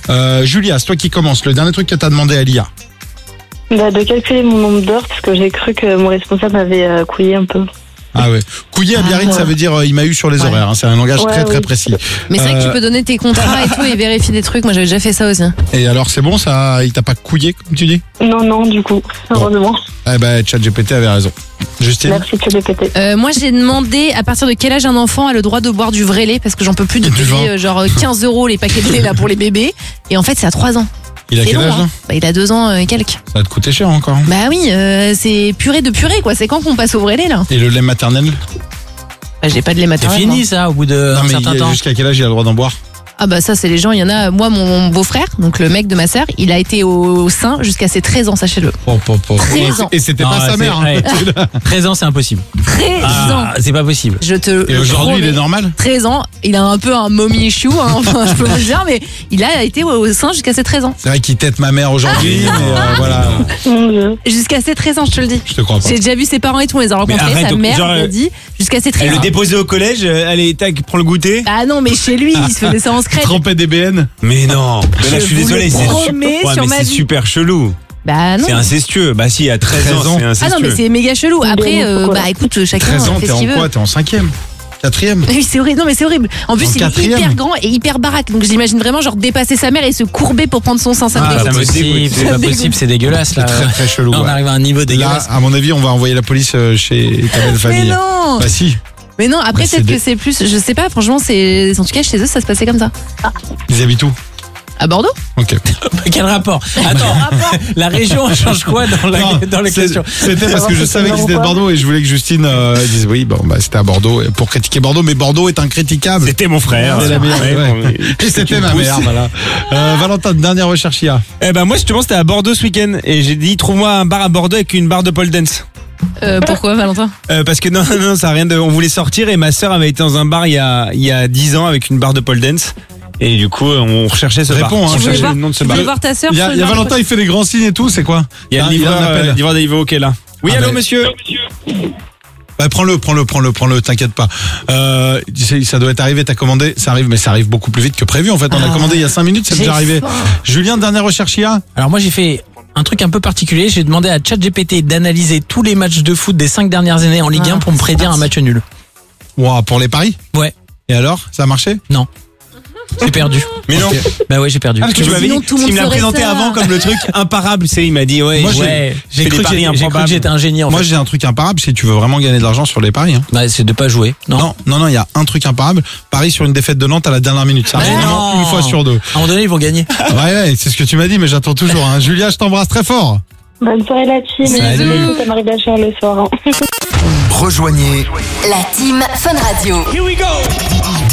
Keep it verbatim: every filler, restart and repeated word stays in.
Euh, Julia, c'est toi qui commence. Le dernier truc que t'as demandé à l'I A. Bah, de calculer mon nombre d'heures parce que j'ai cru que mon responsable m'avait euh, couillé un peu. Ah ouais. Couiller à Biarritz, ça veut dire euh, il m'a eu sur les Ouais. horaires. Hein. C'est un langage Ouais, très très oui. précis. Mais c'est vrai que Euh, tu peux donner tes contrats et tout et vérifier des trucs. Moi, j'avais déjà fait ça aussi. Et alors, c'est bon, ça, il t'a pas couillé, comme tu dis? Non, non, du coup, heureusement. Eh ben, ChatGPT avait raison. Justine? Merci de le péter. Euh, moi, j'ai demandé à partir de quel âge un enfant a le droit de boire du vrai lait parce que j'en peux plus de Et du payer vin. euh, genre quinze euros les paquets de lait là pour les bébés. Et en fait, c'est à trois ans. Il a C'est quel long, âge, hein. là? Bah, il a deux ans euh, et quelques. Ça va te coûter cher encore. Bah oui, euh, c'est purée de purée quoi. C'est quand qu'on passe au vrai lait là? Et le lait maternel? Bah, j'ai pas de lait C'est maternel. fini moi. ça au bout de Non, un mais certain il y a- temps. jusqu'à quel âge il a le droit d'en boire? Ah bah ça, c'est les gens. Il y en a. Moi, mon beau-frère, donc le mec de ma sœur, il a été au sein jusqu'à ses treize ans, sachez-le. Oh, oh, oh. treize ans. Et c'était Non, pas sa c'est- mère. Hein. ouais. treize ans, c'est impossible. treize ans. Ah, c'est pas possible. Je te. Et aujourd'hui, il est promets. normal? treize ans, il a un peu un mommy issue, hein, enfin, je peux vous le dire, mais il a été au sein jusqu'à ses treize ans. C'est vrai qu'il tête ma mère aujourd'hui, Ah. mais euh, voilà, Mon Dieu. Jusqu'à ses treize ans, je te le dis. je te crois pas. J'ai déjà vu ses parents et tout, on les a rencontrés, arrête, sa donc, mère genre, lui a euh, dit jusqu'à ses treize Elle ans. le déposait au collège, euh, allez, tac, prends le goûter. Ah non, mais chez lui, il se faisait ça en secret. Trempait des B N? Mais non, mais là, je suis vous désolé, le c'est promets Ouais, sur mais ma c'est vie. super chelou. Bah non. C'est incestueux. Bah si, à treize, treize ans. ans, c'est Ah incestueux. non, mais c'est méga chelou. Après, Bien, euh, pourquoi bah écoute, chacun treize ans, fait t'es ce en qu'il veut. quoi? T'es en cinquième? Quatrième? Oui, c'est horrible. Non, mais c'est horrible. En plus, En il quatrième. est hyper grand et hyper baraque. Donc, j'imagine vraiment, genre, dépasser sa mère et se courber pour prendre son sein. Ça me Ah, dégoûte. C'est pas me possible, dégoûte. c'est pas Ça me possible, c'est dégueulasse C'est là. très très chelou. Là, on ouais. arrive à un niveau Là, dégueulasse. à mon avis, on va envoyer la police euh, chez ta belle Mais famille. non. Bah si, Mais non, après, Bah, c'est peut-être des- que c'est plus. Je sais pas, franchement, c'est. En tout cas, chez eux, ça se passait comme ça. ils habitent où? À Bordeaux? Ok. Quel rapport? Attends, la région change quoi dans la, Non, dans les c'est- questions? C'était parce que je savais que c'était de Ou pas Bordeaux et je voulais que Justine euh, dise oui, bon, bah, c'était à Bordeaux et pour critiquer Bordeaux, mais Bordeaux est incritiquable. C'était mon frère. C'est la meilleure, Ouais, ouais. bon, mais- Et c'était ma mère, voilà. Euh, Valentin, dernière recherche I A. Eh ben moi justement c'était à Bordeaux ce week-end et j'ai dit trouve-moi un bar à Bordeaux avec une barre de pole dance. Euh, pourquoi, Valentin? Euh, parce que non non non ça a rien de. On voulait sortir et ma sœur avait été dans un bar il y a il y a dix ans avec une barre de pole dance et du coup on recherchait ce bar. Réponds, hein, On Tu voulais cherchait voir, le nom de ce tu bar. voulais voir ta sœur Il y a, sur il y a une barre de Valentin, il fait des grands signes et tout, c'est quoi? Il y a Ah, le livreur, un appel. euh, livreur Deliveroo qui est là. Oui Ah allô ben. monsieur. Bah, prends-le, prends-le, prends-le, prends-le, t'inquiète pas. Euh, c'est- ça doit être arrivé, t'as commandé, ça arrive, mais ça arrive beaucoup plus vite que prévu en fait. On a Ah. commandé il y a cinq minutes, c'est J'ai déjà arrivé. faim. Julien, dernière recherche I A. Alors moi j'ai fait un truc un peu particulier, j'ai demandé à ChatGPT d'analyser tous les matchs de foot des cinq dernières années en Ligue Ah, un pour me prédire un match nul. Ouah, pour les paris? Ouais, Et alors, ça a marché? j'ai perdu. Mais non. Ok. Bah ouais, j'ai perdu. Ah, parce que tu Mais m'avais sinon, dit, tout le il monde me l'a ferait présenté ça. avant comme le truc imparable, c'est il m'a dit ouais, Moi, ouais, Ouais, j'ai fais cru, des que paris j'étais- j'ai cru que improbables. j'étais un génie en Moi, fait. j'ai un truc imparable si tu veux vraiment gagner de l'argent sur les paris. Hein. Bah, c'est de pas jouer. Non. Non, non, non, il y a un truc imparable. Paris sur une défaite de Nantes à la dernière minute. Ça arrive Mais vraiment non. une fois sur deux. À un moment donné, ils vont gagner. Ouais, ouais, c'est ce que tu m'as dit, mais j'attends toujours. Hein. Julia, je t'embrasse très fort. Bonne soirée la team. Salut. Bisous, ça m'arrive d'achar le soir. Hein. Rejoignez La team Fun Radio.